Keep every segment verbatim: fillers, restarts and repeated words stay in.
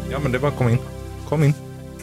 Ja, men det var kom in. Kom in.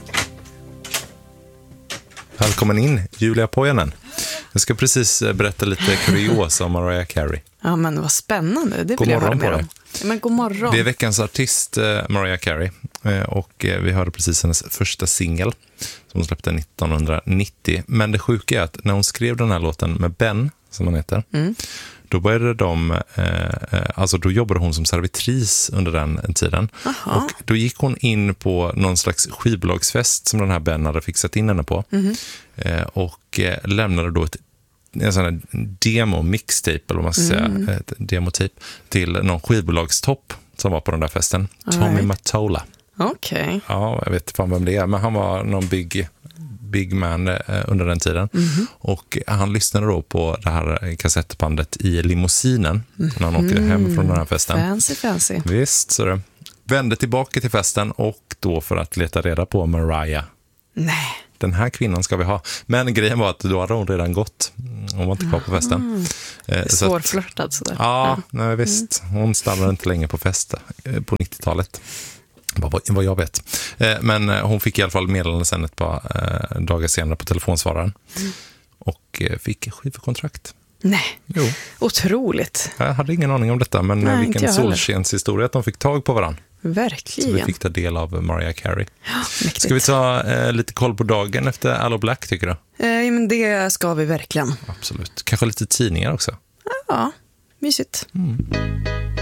Välkommen in, Julia Pojanen. Jag ska precis berätta lite kuriosa om Mariah Carey. Ja, men vad spännande. Det God vill jag höra morgon mer på om. Men god morgon. Det är veckans artist Mariah Carey. Och vi hörde precis hennes första singel som hon släppte nittonhundranittio. Men det sjuka är att när hon skrev den här låten med Ben, som han heter, mm. då började de, eh, alltså då jobbade hon som servitris under den tiden. Aha. Och då gick hon in på någon slags skivbolagsfest som den här Ben hade fixat in henne på. Mm. Eh, och eh, lämnade då ett en sån här demo-mixtape, eller vad man ska mm. säga, ett demotyp till någon skivbolagstopp som var på den där festen. All Tommy right. Mottola. Okej. Okay. Ja, jag vet fan vem det är, men han var någon big, big man eh, under den tiden. Mm. Och han lyssnade då på det här kassettbandet i limousinen mm. när han åkte hem från den här festen. Fancy, fancy. Visst, så det. Vände tillbaka till festen och då för att leta reda på Mariah. Nej. Den här kvinnan ska vi ha. Men grejen var att då hade hon redan gått. Hon var inte kvar på festen. Mm. Eh, Svårflörtad sådär. Ja, ja. Nej, visst. Hon stannade inte länge på fest på nittiotalet. Vad, vad jag vet. Eh, men hon fick i alla fall meddelande sen ett par eh, dagar senare på telefonsvararen. Mm. Och eh, fick skivkontrakt. Nej, jo. Otroligt. Jag hade ingen aning om detta, men Nej, vilken solskenshistoria att de fick tag på varandra. Verkligen. Så vi fick ta del av Mariah Carey. Ja, ska vi ta eh, lite koll på dagen efter Aloe Black, tycker du? Eh, men det ska vi verkligen. Absolut. Kanske lite tidningar också. Ja, mysigt. Mm.